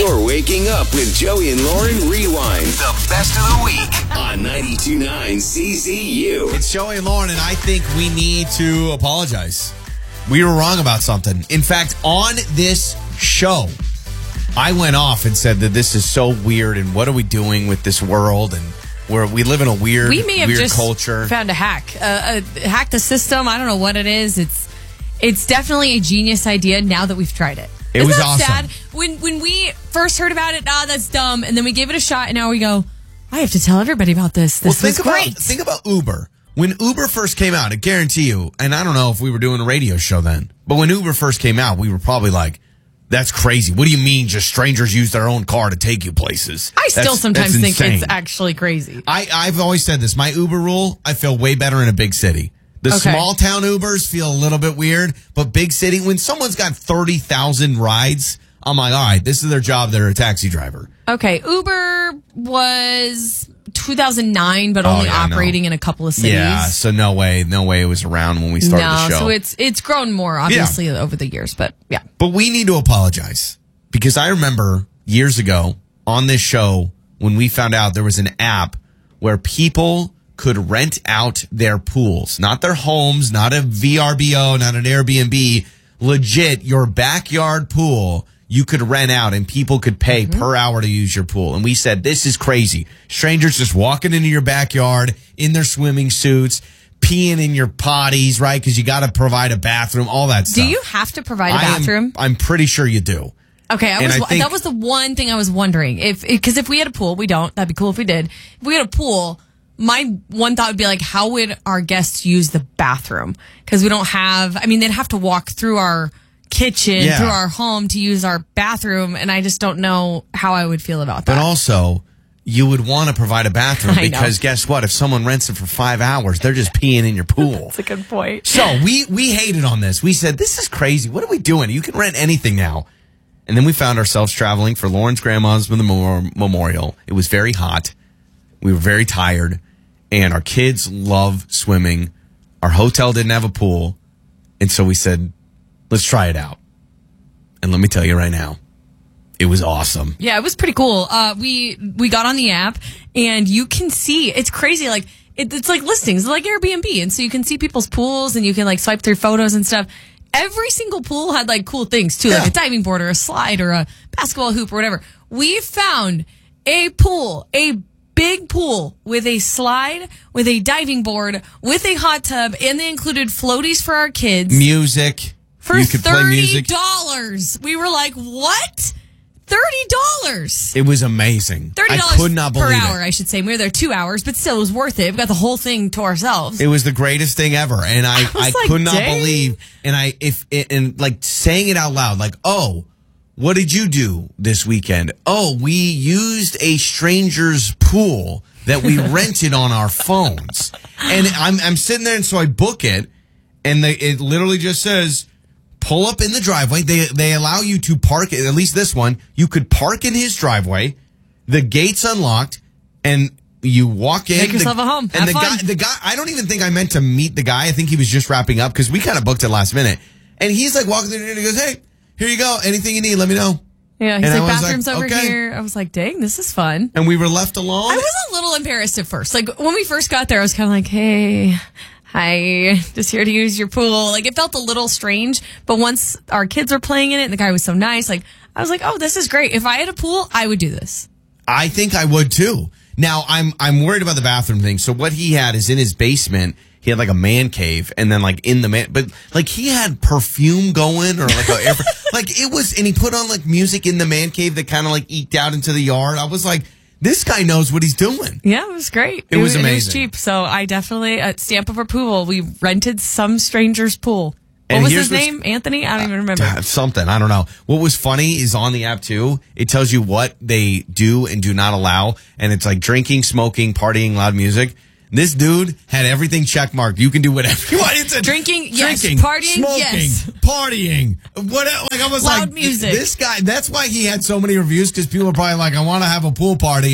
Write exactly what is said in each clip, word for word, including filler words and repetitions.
You're waking up with Joey and Lauren Rewind. The best of the week on ninety-two point nine C Z U. It's Joey and Lauren, and I think we need to apologize. We were wrong about something. In fact, on this show, I went off and said that this is so weird, and what are we doing with this world? And where we live in a weird, we may have weird just culture. Found a hack, uh, uh, hack the system. I don't know what it is. It's it's definitely a genius idea. Now that we've tried it, it Isn't was that awesome. Sad? When when we first heard about it, ah, that's dumb, and then we gave it a shot, and now we go, I have to tell everybody about this. This well, was think great. About, think about Uber. When Uber first came out, I guarantee you, and I don't know if we were doing a radio show then, but when Uber first came out, we were probably like, that's crazy. What do you mean just strangers use their own car to take you places? I still that's, sometimes that's think insane. it's actually crazy. I, I've always said this. My Uber rule, I feel way better in a big city. The Okay. small town Ubers feel a little bit weird, but big city, when someone's got thirty thousand rides, I'm like, all right, this is their job. They're a taxi driver. Okay, Uber was two thousand nine, but only Oh, yeah, operating no. in a couple of cities. Yeah, so no way, no way it was around when we started no, the show. so it's it's grown more, obviously, over the years, but yeah. But we need to apologize because I remember years ago on this show when we found out there was an app where people could rent out their pools, not their homes, not a V R B O, not an Airbnb, legit your backyard pool. You could rent out and people could pay mm-hmm. per hour to use your pool. And we said, this is crazy. Strangers just walking into your backyard in their swimming suits, peeing in your potties, right? Because you got to provide a bathroom, all that stuff. Do you have to provide a I am- bathroom? I'm pretty sure you do. Okay, I And was, I think- that was the one thing I was wondering. If Because if we had a pool, we don't. That'd be cool if we did. If we had a pool, my one thought would be like, how would our guests use the bathroom? Because we don't have, I mean, they'd have to walk through our kitchen, Yeah. through our home to use our bathroom, and I just don't know how I would feel about that. But also, you would want to provide a bathroom I know. because guess what? If someone rents it for five hours, they're just peeing in your pool. That's a good point. So we, we hated on this. We said, this is crazy. What are we doing? You can rent anything now. And then we found ourselves traveling for Lauren's grandma's memorial. It was very hot. We were very tired. And our kids love swimming. Our hotel didn't have a pool. And so we said, let's try it out. And let me tell you right now, it was awesome. Yeah, it was pretty cool. Uh, we we got on the app, and you can see, it's crazy. Like it, it's like listings, it's like Airbnb, and so you can see people's pools, and you can like swipe through photos and stuff. Every single pool had like cool things too, Yeah. like a diving board or a slide or a basketball hoop or whatever. We found a pool, a big pool with a slide, with a diving board, with a hot tub, and they included floaties for our kids. Music. For you could play thirty music. dollars. We were like, what? thirty dollars. It was amazing. thirty dollars I could not per believe hour, it. I should say. We were there two hours, but still, it was worth it. We got the whole thing to ourselves. It was the greatest thing ever, and I, I was I, like, could not dang. believe. And I if and like saying it out loud, like, oh, what did you do this weekend? Oh, we used a stranger's pool that we rented on our phones, and I'm I'm sitting there, and so I book it, and they it literally just says, pull up in the driveway. They they allow you to park, at least this one, you could park in his driveway. The gate's unlocked, and you walk in. Make yourself the, a home. And Have the fun. guy, the guy, I don't even think I meant to meet the guy. I think he was just wrapping up because we kind of booked it last minute. And he's like walking through and he goes, hey, here you go. Anything you need, let me know. Yeah, he's And I like, was bathrooms like, over okay. here. I was like, dang, this is fun. And we were left alone. I was a little embarrassed at first. Like, when we first got there, I was kind of like, hey, hi, just here to use your pool. Like, it felt a little strange. But once our kids were playing in it and the guy was so nice, like, I was like, oh, this is great. If I had a pool, I would do this. I think I would too. Now I'm I'm worried about the bathroom thing. So what he had is in his basement, he had like a man cave, and then like in the man, but like he had perfume going or like a air, like it was, and he put on like music in the man cave that kind of like eked out into the yard. I was like, this guy knows what he's doing. Yeah, it was great. It was It was amazing. cheap. So I definitely, at stamp of approval, we rented some stranger's pool. What And was here's his what's- name? Anthony? I don't even remember. Uh, Something. I don't know. What was funny is on the app too, it tells you what they do and do not allow. And it's like drinking, smoking, partying, loud music. This dude had everything checkmarked. You can do whatever you want. It's a Drinking, yes. drinking, Partying, smoking, yes. partying. What? Like I was Loud like, music. This guy. That's why he had so many reviews because people are probably like, I want to have a pool party, and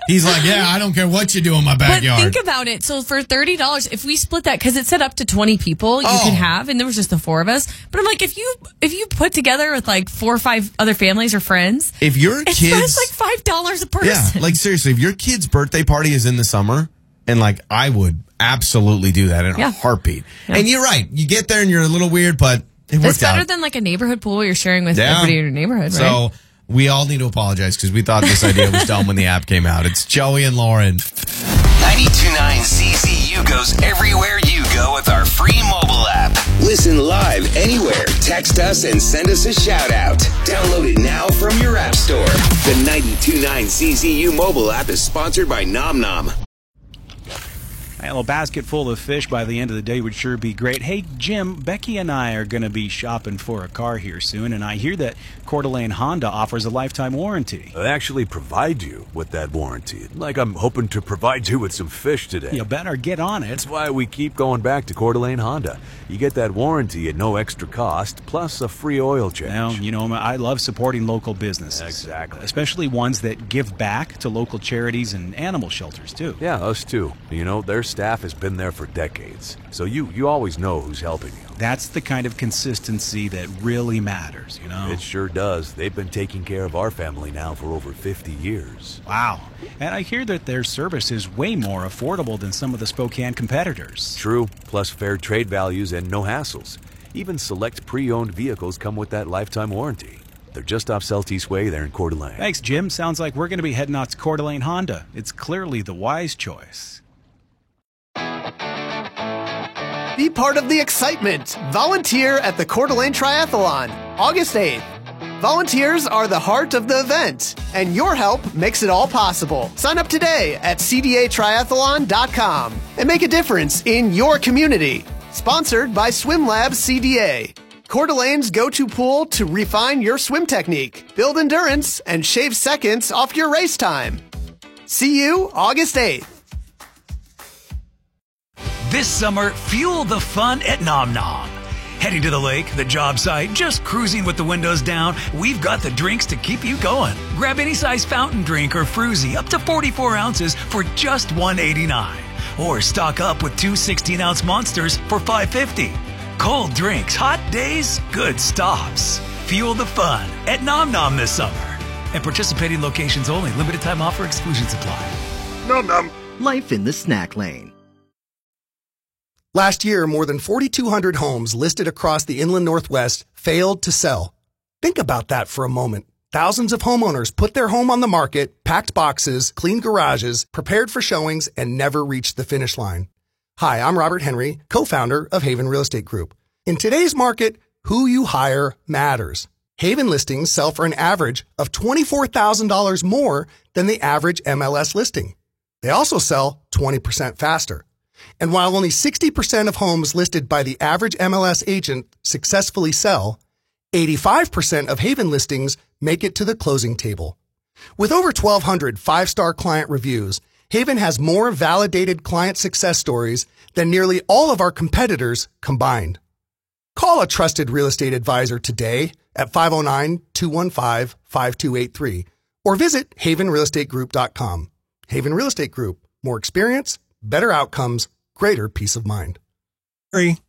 He's like, yeah, I don't care what you do in my backyard. But think about it. So for thirty dollars, if we split that, because it said up to twenty people you Oh. can have, and there was just the four of us. But I'm like, if you if you put together with like four or five other families or friends, If your it's kids, that's like five dollars a person. yeah, like seriously, if your kid's birthday party is in the summer, and like I would absolutely do that in Yeah. a heartbeat. Yeah. And you're right, you get there and you're a little weird, but it worked It's better out. than like a neighborhood pool you're sharing with Yeah. everybody in your neighborhood, right? So we all need to apologize because we thought this idea was dumb when the app came out. It's Joey and Lauren. ninety-two point nine C Z U goes everywhere you go with our free mobile app. Listen live anywhere. Text us and send us a shout out. Download it now from your app store. The ninety-two point nine C Z U mobile app is sponsored by Nom Nom. Well, a basket full of fish by the end of the day would sure be great. Hey, Jim, Becky and I are going to be shopping for a car here soon, and I hear that Coeur d'Alene Honda offers a lifetime warranty. They actually provide you with that warranty. Like I'm hoping to provide you with some fish today. You better get on it. That's why we keep going back to Coeur d'Alene Honda. You get that warranty at no extra cost, plus a free oil change. Well, you know, I love supporting local businesses. Exactly. Especially ones that give back to local charities and animal shelters, too. Yeah, us too. You know, their staff has been there for decades. So you, you always know who's helping you. That's the kind of consistency that really matters, you know? It sure does. They've been taking care of our family now for over fifty years. Wow. And I hear that their service is way more affordable than some of the Spokane competitors. True, plus fair trade values and no hassles. Even select pre-owned vehicles come with that lifetime warranty. They're just off Celtice Way there in Coeur d'Alene. Thanks, Jim. Sounds like we're going to be heading out to Coeur d'Alene Honda. It's clearly the wise choice. Be part of the excitement. Volunteer at the Coeur d'Alene Triathlon, August eighth. Volunteers are the heart of the event, and your help makes it all possible. Sign up today at c d a triathlon dot com and make a difference in your community. Sponsored by Swim Lab C D A. Coeur d'Alene's go-to pool to refine your swim technique, build endurance, and shave seconds off your race time. See you August eighth. This summer, fuel the fun at Nom Nom. Heading to the lake, the job site, just cruising with the windows down, we've got the drinks to keep you going. Grab any size fountain drink or fruzy up to forty-four ounces for just one eighty-nine. Or stock up with two sixteen-ounce monsters for five fifty. Cold drinks, hot days, good stops. Fuel the fun at Nom Nom this summer. And participating locations only. Limited time offer, exclusions apply. Nom Nom. Life in the snack lane. Last year, more than forty-two hundred homes listed across the inland Northwest failed to sell. Think about that for a moment. Thousands of homeowners put their home on the market, packed boxes, cleaned garages, prepared for showings, and never reached the finish line. Hi, I'm Robert Henry, co-founder of Haven Real Estate Group. In today's market, who you hire matters. Haven listings sell for an average of twenty-four thousand dollars more than the average M L S listing. They also sell twenty percent faster. And while only sixty percent of homes listed by the average M L S agent successfully sell, eighty-five percent of Haven listings make it to the closing table. With over twelve hundred five-star client reviews, Haven has more validated client success stories than nearly all of our competitors combined. Call a trusted real estate advisor today at five oh nine, two one five, five two eight three or visit haven real estate group dot com. Haven Real Estate Group. More experience, better outcomes, greater peace of mind. Hurry.